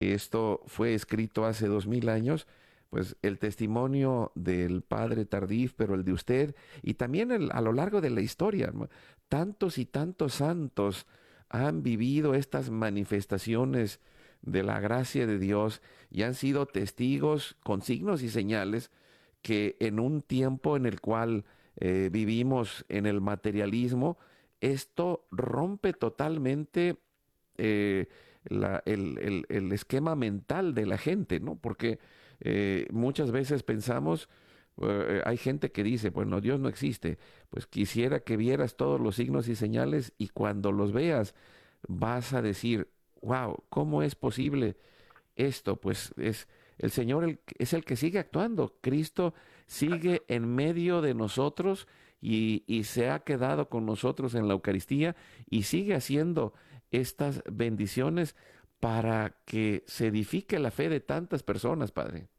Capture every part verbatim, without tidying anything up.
que esto fue escrito hace dos mil años, pues el testimonio del padre Tardif, pero el de usted, y también el- a lo largo de la historia, ¿no? Tantos y tantos santos han vivido estas manifestaciones de la gracia de Dios y han sido testigos con signos y señales que en un tiempo en el cual eh, vivimos en el materialismo, esto rompe totalmente eh, la- el, el- el esquema mental de la gente, ¿no? Porque eh, muchas veces pensamos, eh, hay gente que dice, bueno, Dios no existe, pues quisiera que vieras todos los signos y señales y cuando los veas vas a decir, wow, ¿cómo es posible esto? Pues es el Señor el- es el que sigue actuando. Cristo sigue en medio de nosotros y, y se ha quedado con nosotros en la Eucaristía y sigue haciendo estas bendiciones para que se edifique la fe de tantas personas, Padre.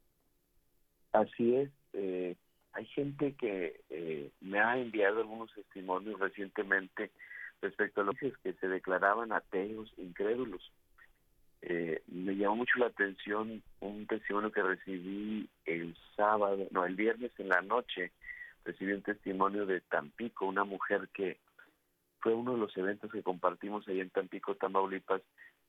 Así es. Eh, hay gente que eh, me ha enviado algunos testimonios recientemente respecto a los que se declaraban ateos, incrédulos. Eh, me llamó mucho la atención un testimonio que recibí el sábado, no, el viernes en la noche. Recibí un testimonio de Tampico, una mujer que fue uno de los eventos que compartimos ahí en Tampico, Tamaulipas.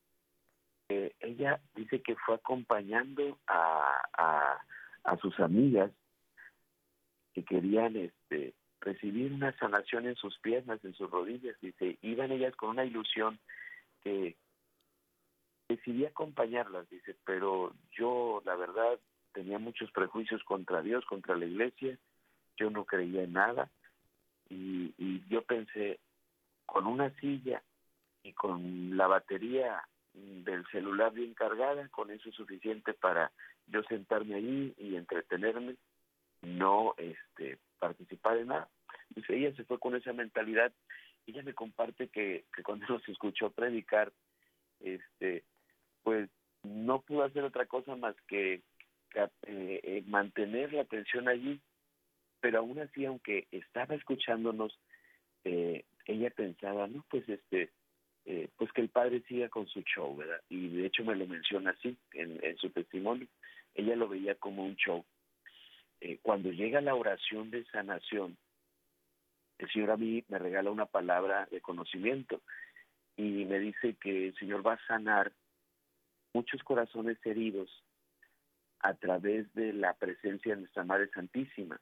Eh, ella dice que fue acompañando a, a, a sus amigas que querían este recibir una sanación en sus piernas, en sus rodillas. Dice, iban ellas con una ilusión que decidí acompañarlas, dice, pero yo la verdad tenía muchos prejuicios contra Dios, contra la iglesia, yo no creía en nada y, y yo pensé, con una silla y con la batería del celular bien cargada, con eso es suficiente para yo sentarme ahí y entretenerme, no este participar en nada. Dice, ella se fue con esa mentalidad. Ella me comparte que, que cuando nos escuchó predicar, este pues no pudo hacer otra cosa más que, que eh, eh, mantener la atención allí, pero aún así, aunque estaba escuchándonos, eh, ella pensaba, no, pues este, eh, pues que el padre siga con su show, ¿verdad? Y de hecho me lo menciona así en, en su testimonio. Ella lo veía como un show. Eh, cuando llega la oración de sanación, el Señor a mí me regala una palabra de conocimiento y me dice que el Señor va a sanar muchos corazones heridos a través de la presencia de nuestra Madre Santísima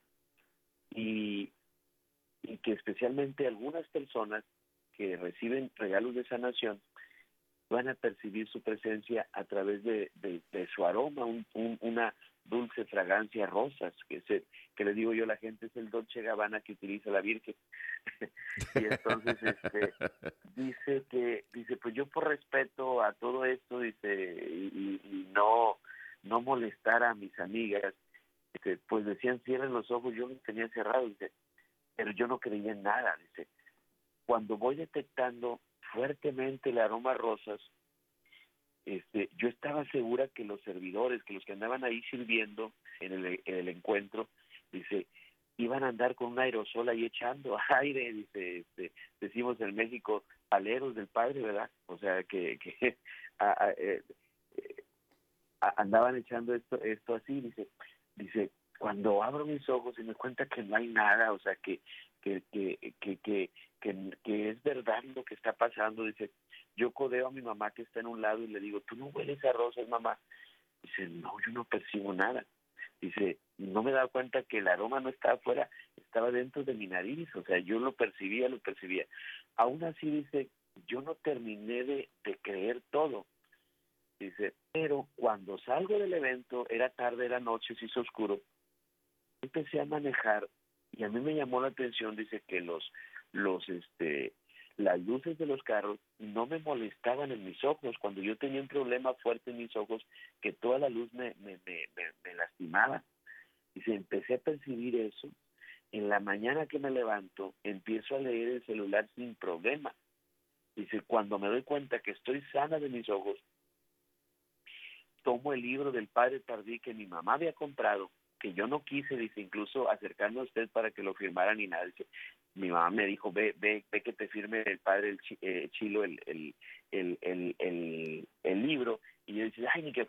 y, y que especialmente algunas personas que reciben regalos de sanación van a percibir su presencia a través de, de, de su aroma, un, un, una dulce fragancia a rosas, que, se, que le digo yo a la gente, es el Dolce Gabbana que utiliza la Virgen. Y entonces este dice que, dice, pues yo por respeto a todo esto, dice, y, y no, no molestar a mis amigas, dice, pues decían cierren los ojos, yo los tenía cerrados, dice, pero yo no creía en nada, dice. Cuando voy detectando fuertemente el aroma a rosas, este, yo estaba segura que los servidores, que los que andaban ahí sirviendo en el, en el encuentro, dice, iban a andar con un aerosol ahí echando aire, dice, este, decimos en México, aleros del padre, ¿verdad? O sea, que, que a, a, eh, eh, a, andaban echando esto, esto así, dice, dice, cuando abro mis ojos y me cuenta que no hay nada, o sea, que, que, que, que, que, que, que es verdad lo que está pasando, dice, yo codeo a mi mamá que está en un lado y le digo, ¿tú no hueles a rosas, mamá? Dice, no, yo no percibo nada. Dice, no me he dado cuenta que el aroma no estaba afuera, estaba dentro de mi nariz, o sea, yo lo percibía, lo percibía. Aún así, dice, yo no terminé de, de creer todo. Dice, pero cuando salgo del evento, era tarde, era noche, se hizo oscuro, empecé a manejar y a mí me llamó la atención, dice, que los, los, este, las luces de los carros no me molestaban en mis ojos. Cuando yo tenía un problema fuerte en mis ojos, que toda la luz me, me, me, me, me lastimaba. Dice, empecé a percibir eso. En la mañana que me levanto, empiezo a leer el celular sin problema. Dice, cuando me doy cuenta que estoy sana de mis ojos, tomo el libro del padre Tardí que mi mamá había comprado, que yo no quise, dice, incluso acercarme a usted para que lo firmara ni nada. Dice, mi mamá me dijo, ve, ve, ve que te firme el padre el chi, eh, Chilo el, el, el, el, el, el libro. Y yo decía, ay, ni que